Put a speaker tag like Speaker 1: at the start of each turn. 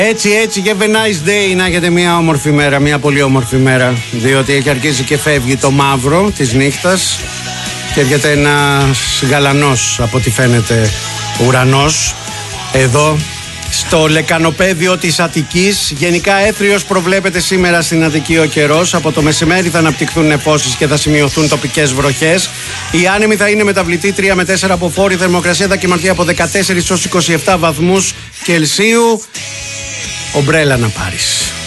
Speaker 1: Έτσι, have a nice day. Να έχετε μια όμορφη μέρα, μια πολύ όμορφη μέρα. Διότι έχει αρχίσει και φεύγει το μαύρο της νύχτας και έρχεται ένας γαλανός, από ό,τι φαίνεται, ουρανός. Εδώ στο λεκανοπέδιο της Αττικής. Γενικά έθριος προβλέπεται σήμερα στην Αττική ο καιρός. Από το μεσημέρι θα αναπτυχθούν νεφώσεις και θα σημειωθούν τοπικές βροχές. Η άνεμη θα είναι μεταβλητή 3 με 4 από φόρη. Η θερμοκρασία θα κυμανθεί από 14 έως 27 βαθμούς Κελσίου. Ομπρέλα να πάρεις.